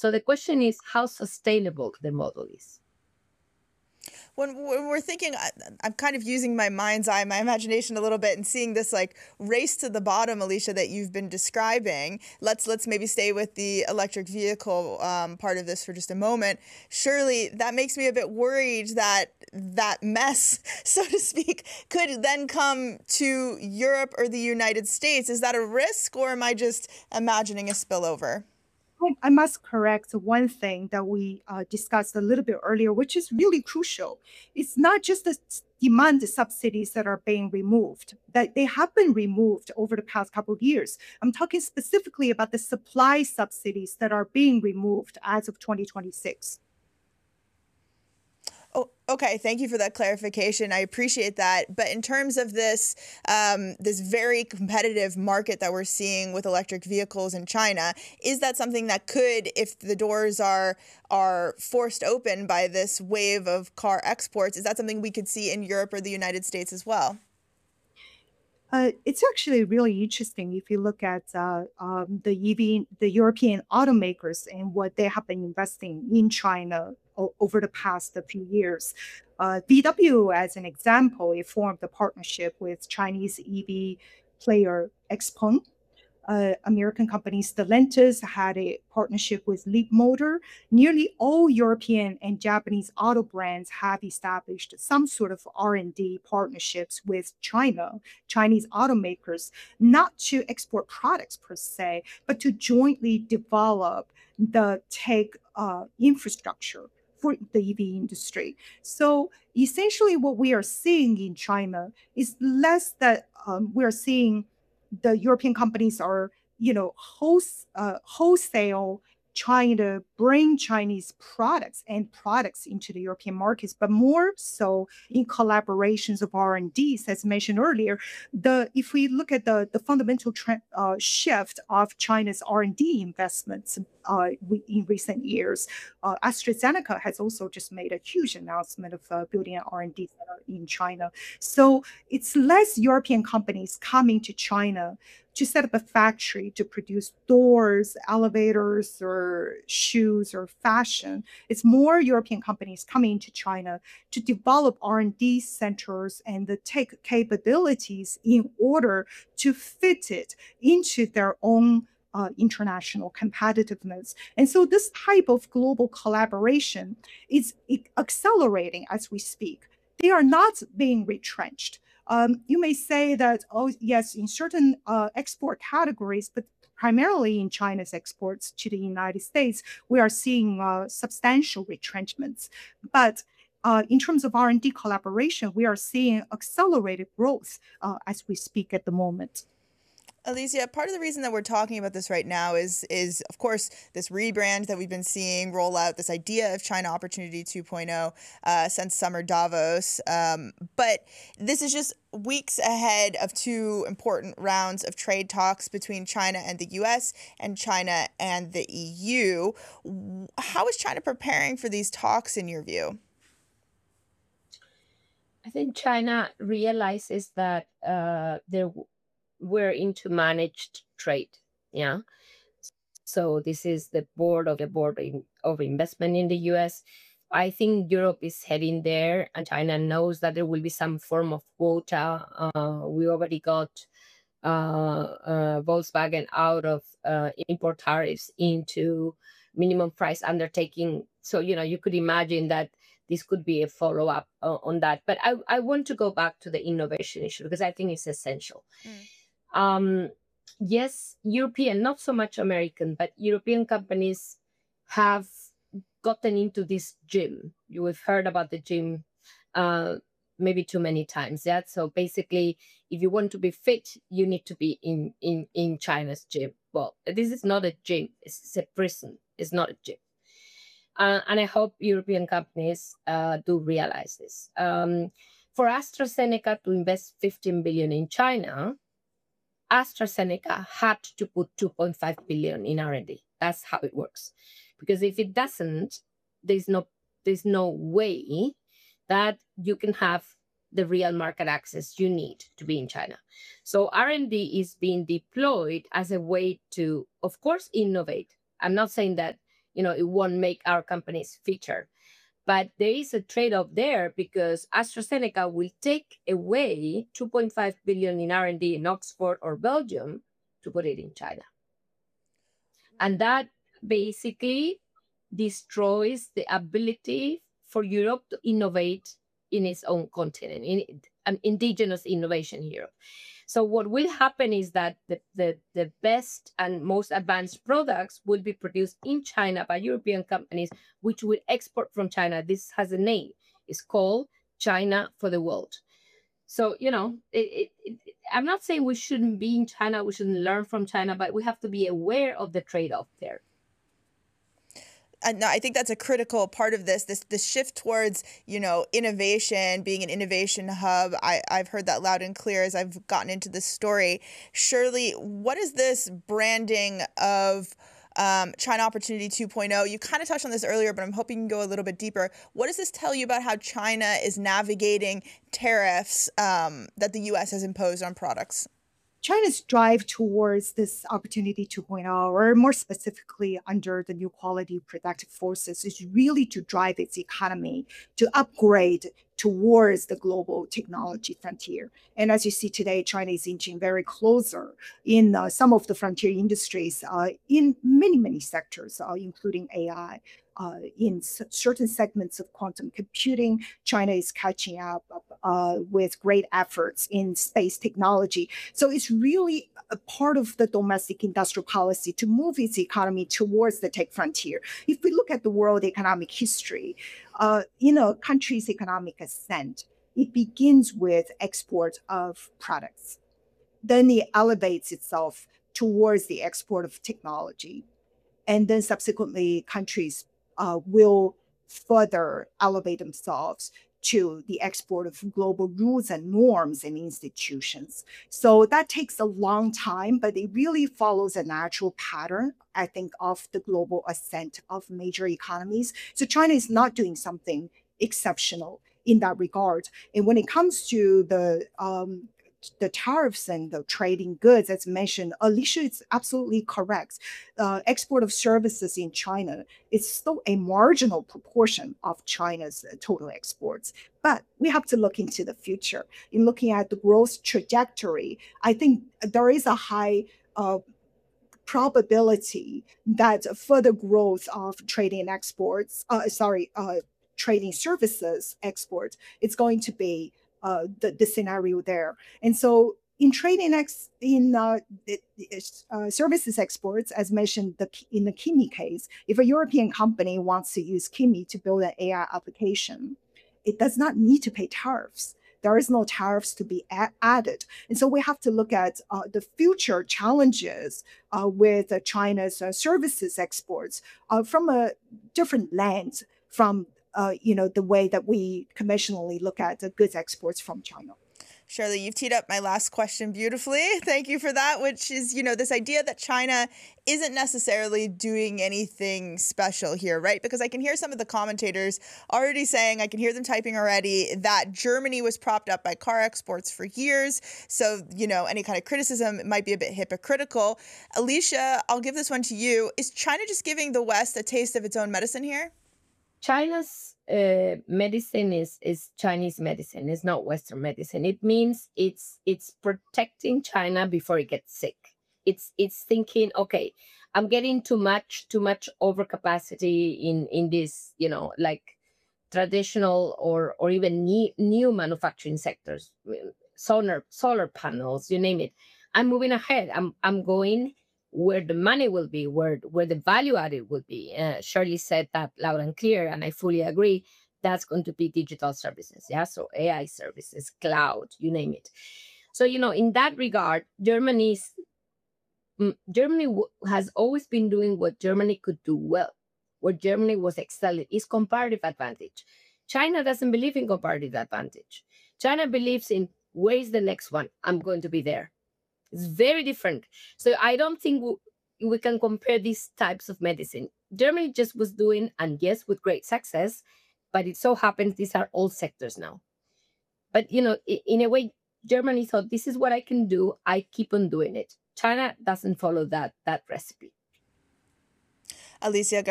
So the question is how sustainable the model is. When we're thinking, I'm kind of using my mind's eye, my imagination a little bit, and seeing this like race to the bottom, Alicia, that you've been describing. Let's maybe stay with the electric vehicle part of this for just a moment. Surely that makes me a bit worried that that mess, so to speak, could then come to Europe or the United States. Is that a risk, or am I just imagining a spillover? I must correct one thing that we discussed a little bit earlier, which is really crucial. It's not just the demand subsidies that are being removed, that they have been removed over the past couple of years. I'm talking specifically about the supply subsidies that are being removed as of 2026. Oh, okay. Thank you for that clarification. I appreciate that. But in terms of this, this very competitive market that we're seeing with electric vehicles in China, is that something that could, if the doors are forced open by this wave of car exports, is that something we could see in Europe or the United States as well? It's actually really interesting if you look at the EV, the European automakers and what they have been investing in China over the past few years. VW, as an example, it formed a partnership with Chinese EV player Xpeng. American company Stellantis had a partnership with Leapmotor. Nearly all European and Japanese auto brands have established some sort of R&D partnerships with Chinese automakers, not to export products per se, but to jointly develop the tech infrastructure for the EV industry. So essentially, what we are seeing in China is less that we are seeing the European companies are, wholesale trying to bring Chinese products into the European markets, but more so in collaborations of R&Ds, as mentioned earlier. If we look at the fundamental shift of China's R&D investments in recent years, AstraZeneca has also just made a huge announcement of building an R&D center in China. So it's less European companies coming to China to set up a factory to produce doors, elevators, or shoes or fashion. It's more European companies coming to China to develop R&D centers and the tech capabilities in order to fit it into their own international competitiveness. And so this type of global collaboration is accelerating as we speak. They are not being retrenched. You may say that, oh, yes, in certain export categories, but primarily in China's exports to the United States, we are seeing substantial retrenchments. But in terms of R&D collaboration, we are seeing accelerated growth as we speak at the moment. Alicia, part of the reason that we're talking about this right now is of course this rebrand that we've been seeing roll out, this idea of China Opportunity 2.0 since summer Davos. But this is just weeks ahead of two important rounds of trade talks between China and the US and China and the EU. How is China preparing for these talks in your view? I think China realizes that we're into managed trade. Yeah. So this is the board of investment in the US. I think Europe is heading there, and China knows that there will be some form of quota. We already got Volkswagen out of import tariffs into minimum price undertaking. So, you could imagine that this could be a follow-up on that. But I want to go back to the innovation issue because I think it's essential. Yes, European, not so much American, but European companies have gotten into this gym. You have heard about the gym maybe too many times. Yeah. So basically, if you want to be fit, you need to be in China's gym. Well, this is not a gym. It's a prison. It's not a gym. And I hope European companies do realize this. For AstraZeneca to invest 15 billion in China, AstraZeneca had to put 2.5 billion in R&D. That's how it works. Because if it doesn't, there's no way that you can have the real market access you need to be in China. So R&D is being deployed as a way to, of course, innovate. I'm not saying that it won't make our companies feature. But there is a trade-off there, because AstraZeneca will take away 2.5 billion in R&D in Oxford or Belgium to put it in China. And that basically destroys the ability for Europe to innovate in its own continent, in an indigenous innovation here. So what will happen is that the best and most advanced products will be produced in China by European companies, which will export from China. This has a name. It's called China for the world. So, I'm not saying we shouldn't be in China, we shouldn't learn from China, but we have to be aware of the trade-off there. No, I think that's a critical part of this shift towards, innovation, being an innovation hub. I've heard that loud and clear as I've gotten into this story. Shirley, what is this branding of China Opportunity 2.0? You kind of touched on this earlier, but I'm hoping you can go a little bit deeper. What does this tell you about how China is navigating tariffs that the U.S. has imposed on products? China's drive towards this opportunity 2.0, or more specifically under the new quality productive forces, is really to drive its economy to upgrade towards the global technology frontier. And as you see today, China is inching very closer in some of the frontier industries in many, many sectors, including AI. In certain segments of quantum computing, China is catching up with great efforts in space technology. So it's really a part of the domestic industrial policy to move its economy towards the tech frontier. If we look at the world economic history, country's economic ascent, it begins with export of products. Then it elevates itself towards the export of technology. And then subsequently, countries will further elevate themselves to the export of global rules and norms and institutions. So that takes a long time, but it really follows a natural pattern, I think, of the global ascent of major economies. So China is not doing something exceptional in that regard. And when it comes to the tariffs and the trading goods, as mentioned, Alicia is absolutely correct. Export of services in China is still a marginal proportion of China's total exports. But we have to look into the future. In looking at the growth trajectory, I think there is a high probability that further growth of trading and exports, trading services exports, is going to be the scenario there. And so in trading services exports, as mentioned in the Kimi case, if a European company wants to use Kimi to build an AI application, it does not need to pay tariffs. There is no tariffs to be added. And so we have to look at the future challenges with China's services exports from a different lens from the way that we conventionally look at the goods exports from China. Shirley, you've teed up my last question beautifully. Thank you for that, which is, this idea that China isn't necessarily doing anything special here, right? Because I can hear some of the commentators already saying, I can hear them typing already, that Germany was propped up by car exports for years. So, any kind of criticism might be a bit hypocritical. Alicia, I'll give this one to you. Is China just giving the West a taste of its own medicine here? China's medicine is Chinese medicine. It's not Western medicine. It means it's protecting China before it gets sick. It's thinking, okay, I'm getting too much overcapacity in this, like traditional or even new manufacturing sectors, solar panels, you name it. I'm moving ahead. I'm going where the money will be, where the value added will be. Shirley said that loud and clear, and I fully agree. That's going to be digital services, yeah? So AI services, cloud, you name it. So, in that regard, Germany has always been doing what Germany could do well, where Germany was excelling, is comparative advantage. China doesn't believe in comparative advantage. China believes in, where is the next one? I'm going to be there. It's very different. So I don't think we can compare these types of medicine. Germany just was doing, and yes, with great success, but it so happens these are all sectors now. But, in a way, Germany thought, this is what I can do. I keep on doing it. China doesn't follow that recipe. Alicia